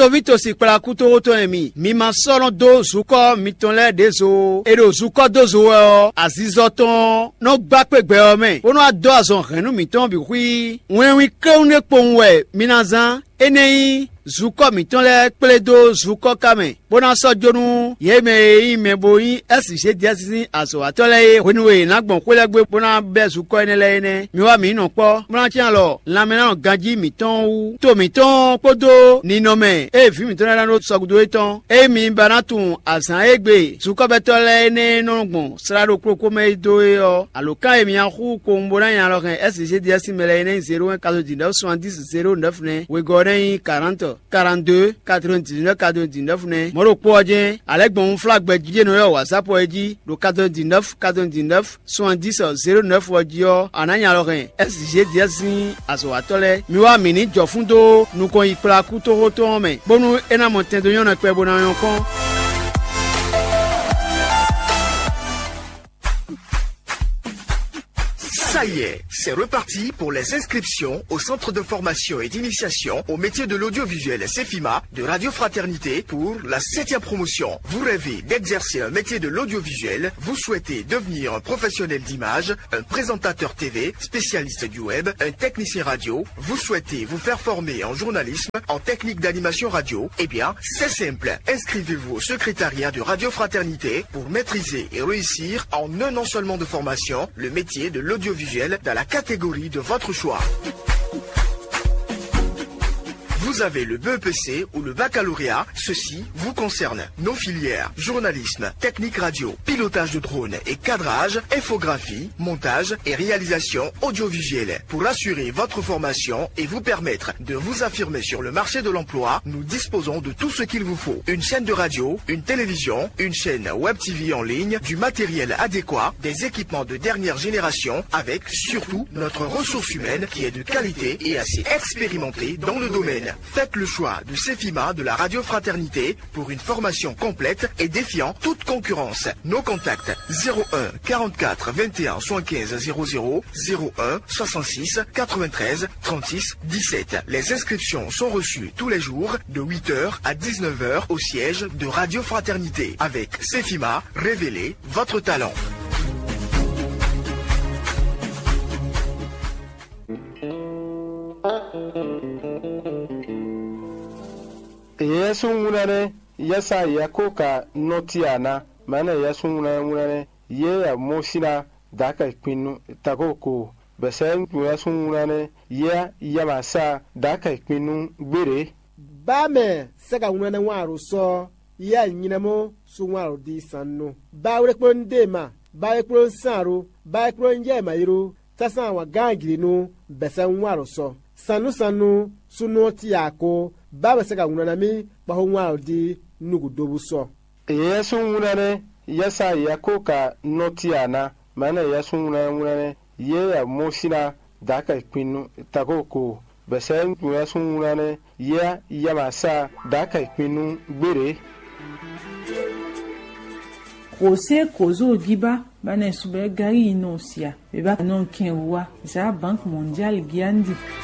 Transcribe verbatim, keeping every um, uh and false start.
Vito vito si kpla kuto oto emi. Mi ma solo do zuko mi ton le dezo. Edo zuko dozo o. Azizoton. No bakpe gbe o me. Ono a do azon renu mi ton bi hui. Wen wi kreune pongwe. Minazan. Enei. Zuko mi ton le kple do zuko kame. Bona so jonu. Ye me yi me bo yi. Esi je di asisi aso atole. Wenwe na gbon kwele gbe bona be zuko ene le ene. Mi wa mi no po. Bona tian lo. La mena ganji mi ton ou. To mi ton podo. Ni no me. E fi mi ton la no sogudo eton. E mi banatun asan egbe. Zuko betole ene no gbon. Sra do kroko me do e o. Aloka e mi an khu ko mbona yan lo ken. Esi je di asisi mele ene zero un quatre dix-neuf soixante-dix zero neuf ne. We goren quarante quarante-deux quatre-vingt-dix-neuf quatre-vingt-dix-neuf ne. Moro po je. Alek bon flag be jije no yo WhatsApp o eji. Do quatre-vingt-dix-neuf quatre-vingt-dix-neuf soixante-dix zero neuf o ji o. Ananya lo ken. Esi je di asisi aso atole. Mi wa mi ni jofundo nu kon ikpla kuto roto me. Bonu ena monten do yon ekpe bona yon kon. Ça y est, c'est reparti pour les inscriptions au centre de formation et d'initiation au métier de l'audiovisuel CEFIMA de Radio Fraternité pour la septième promotion. Vous rêvez d'exercer un métier de l'audiovisuel, vous souhaitez devenir un professionnel d'image, un présentateur T V, spécialiste du web, un technicien radio, vous souhaitez vous faire former en journalisme, en technique d'animation radio, eh bien, c'est simple. Inscrivez-vous au secrétariat de Radio Fraternité pour maîtriser et réussir en un an seulement de formation le métier de l'audiovisuel dans la catégorie de votre choix. Vous avez le B E P C ou le baccalauréat, ceci vous concerne. Nos filières, journalisme, technique radio, pilotage de drone et cadrage, infographie, montage et réalisation audiovisuelle. Pour assurer votre formation et vous permettre de vous affirmer sur le marché de l'emploi, nous disposons de tout ce qu'il vous faut. Une chaîne de radio, une télévision, une chaîne web T V en ligne, du matériel adéquat, des équipements de dernière génération, avec surtout notre ressource humaine qui est de qualité et assez expérimentée dans le domaine. Faites le choix du CEFIMA de la Radio Fraternité pour une formation complète et défiant toute concurrence. Nos contacts zéro un quarante-quatre vingt et un soixante-quinze zéro zéro, zéro un soixante-six quatre-vingt-treize trente-six dix-sept. Les inscriptions sont reçues tous les jours de huit heures à dix-neuf heures au siège de Radio Fraternité. Avec CEFIMA, révélez votre talent. Yesu munane yasa yakoka notiana mana yesu munane ye ya mosina daka pinu takoko besen yesu munane ye yamasa daka pinu gbere ba me saka munane waru so ye nyinamo so waru di sanno ba wure kponde ma ba ekron saro ba ekron ye mayiro tasa wa gangiri no besen waru so sanu sanu sunoti yako baba saka nguna mi ba honwa di nugu dobu so yesu nguna yasa yakoka notiana mana yesu nguna nguna ye ya mosina daka pinu takoko besen yesu nguna ye yamasa daka pinu gbere Kose kozo giba bana sube gari inosia beba non kenwa za bank mondial giandi